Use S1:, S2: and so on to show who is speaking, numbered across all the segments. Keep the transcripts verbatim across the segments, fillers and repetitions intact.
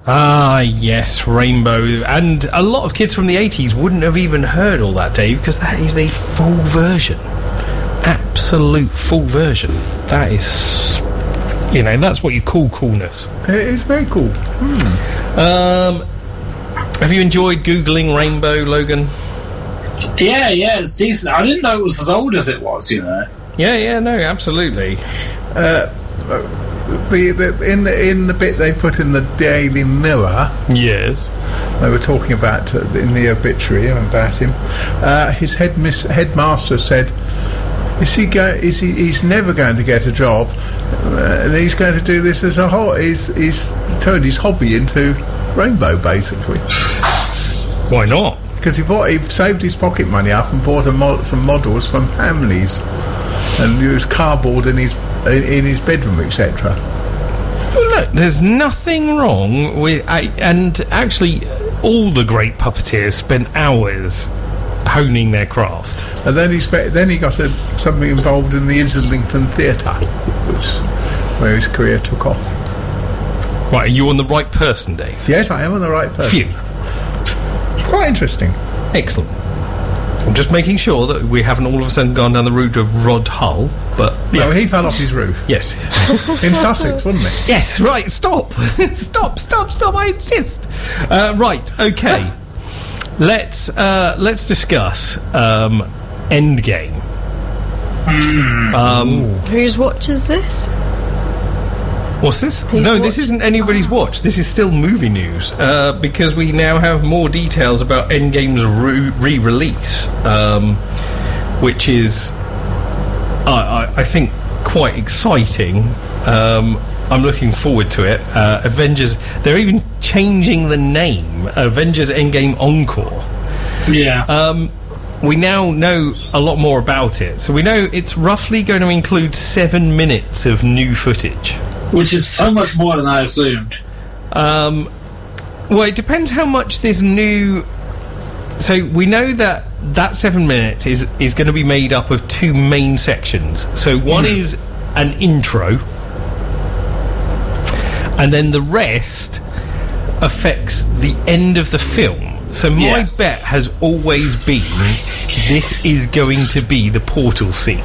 S1: Ah, yes, Rainbow. And a lot of kids from the eighties wouldn't have even heard all that, Dave, because that is the full version. Absolute full version. That is, you know, that's what you call coolness.
S2: It is very cool. Hmm.
S1: Um, have you enjoyed Googling Rainbow, Logan?
S3: Yeah, yeah, it's decent. I didn't know it was as old as it was, you know.
S1: Yeah, yeah, no, absolutely.
S2: Uh, the, the in the in the bit they put in the Daily Mirror,
S1: yes,
S2: they were talking about uh, in the obituary about him. Uh, his head miss, headmaster said, "Is he go? Is he? He's never going to get a job, uh, and he's going to do this as a ho- he's he's turned his hobby into Rainbow, basically."
S1: Why not?
S2: Because he bought, he saved his pocket money up and bought a mo- some models from Hamleys, and used cardboard in his in, in his bedroom, et cetera.
S1: Well, look, there's nothing wrong with, I, and actually, all the great puppeteers spent hours honing their craft.
S2: And then he spe- then he got a, something involved in the Islington Theatre, which where his career took off.
S1: Right, are you on the right person, Dave?
S2: Yes, I am on the right person.
S1: Phew.
S2: Quite interesting.
S1: Excellent. I'm just making sure that we haven't all of a sudden gone down the route of Rod Hull, but
S2: No,
S1: yes.
S2: he fell off his roof.
S1: Yes.
S2: In Sussex, wasn't he?
S1: Yes, right, stop. stop, stop, stop, I insist. Uh, right, okay. let's uh, let's discuss um, Endgame. Um,
S4: Whose watch is this?
S1: What's this?
S4: Who's
S1: no,
S4: watched?
S1: this isn't anybody's watch. This is still movie news uh, because we now have more details about Endgame's re- re-release, um, which is, I, I, I think, quite exciting. Um, I'm looking forward to it. Uh, Avengers. They're even changing the name. Avengers Endgame Encore.
S3: Yeah.
S1: Um, we now know a lot more about it, so we know it's roughly going to include seven minutes of new footage.
S3: Which is so much more than I assumed.
S1: Um, well, it depends how much this new. So we know that that seven minutes is is going to be made up of two main sections. So one mm. is an intro, and then the rest affects the end of the film. So my
S3: yes.
S1: bet has always been this is going to be the portal scene.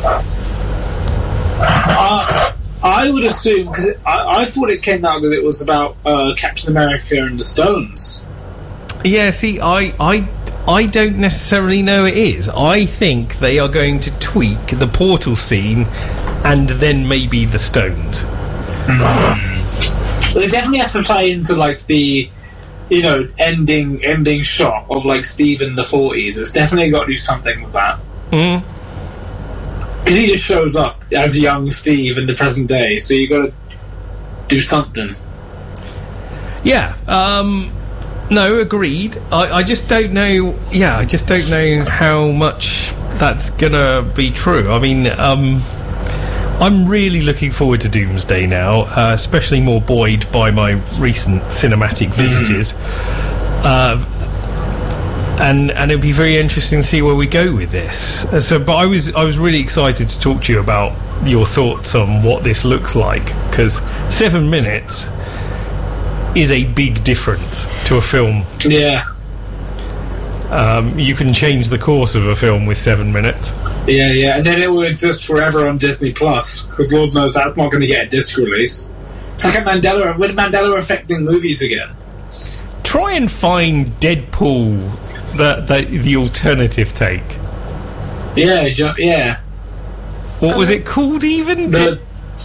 S3: Uh, I would assume, because I, I thought it came out that it was about uh, Captain America and the Stones.
S1: Yeah, see, I, I, I don't necessarily know it is. I think they are going to tweak the portal scene and then maybe the Stones.
S3: Mm. Well, it definitely has to play into, like, the, you know, ending ending shot of, like, Steve in the forties. It's definitely got to do something with that.
S1: Mm.
S3: Because he just shows up as young Steve in the present day, so you got to do something.
S1: Yeah, um, no, agreed. I, I just don't know. Yeah, I just don't know how much that's gonna be true. I mean, um, I'm really looking forward to Doomsday now, uh, especially more buoyed by my recent cinematic visitors. uh, And and it'll be very interesting to see where we go with this. Uh, so, but I was I was really excited to talk to you about your thoughts on what this looks like, because seven minutes is a big difference to a film.
S3: Yeah.
S1: Um, you can change the course of a film with seven minutes.
S3: Yeah, yeah, and then it will exist forever on Disney Plus, because Lord knows that's not going to get a disc release. It's like a Mandela, with Mandela affecting movies again.
S1: Try and find Deadpool. The, the the alternative take.
S3: Yeah, ju- yeah.
S1: What was it called even?
S3: The,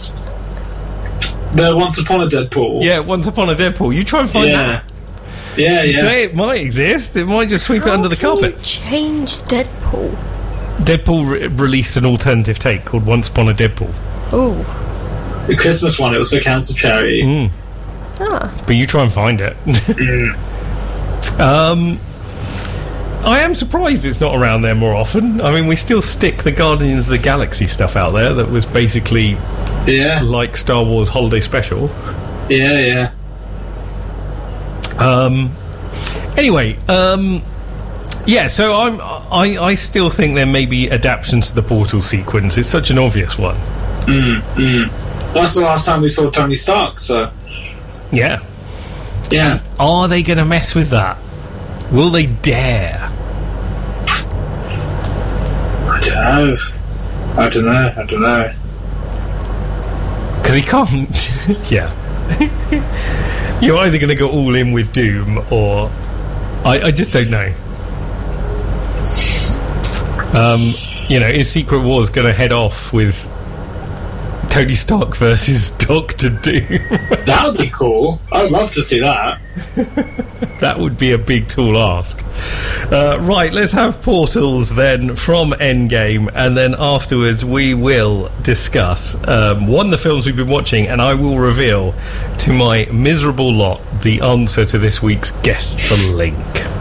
S3: the Once Upon a Deadpool.
S1: Yeah, Once Upon a Deadpool. You try and find
S3: yeah.
S1: that.
S3: Yeah,
S1: You
S3: yeah.
S1: say it might exist. It might just sweep
S4: How
S1: it under the
S4: can
S1: carpet.
S4: you change Deadpool?
S1: Deadpool re- released an alternative take called Once Upon a Deadpool.
S4: Oh.
S3: The Christmas one, it was for cancer charity.
S1: Mm.
S4: Ah.
S1: But you try and find it.
S3: mm.
S1: Um... I am surprised it's not around there more often. I mean, we still stick the Guardians of the Galaxy stuff out there that was basically
S3: yeah.
S1: like Star Wars Holiday Special.
S3: Yeah, yeah.
S1: Um. Anyway, um, yeah. So I'm. I. I still think there may be adaptations to the Portal sequence. It's such an obvious one.
S3: Mm, mm. That's the last time we saw Tony Stark. So.
S1: Yeah.
S3: Yeah.
S1: Are they going to mess with that? Will they dare?
S3: I don't know. I don't know. I don't know.
S1: Because he can't. Yeah. You're either going to go all in with Doom, or I, I just don't know. Um, you know, is Secret Wars going to head off with Tony Stark versus Doctor Doom?
S3: That would be cool. I'd love to see that.
S1: That would be a big tall ask. Uh, right, let's have Portals then from Endgame, and then afterwards we will discuss um, one of the films we've been watching, and I will reveal to my miserable lot the answer to this week's Guess the Link.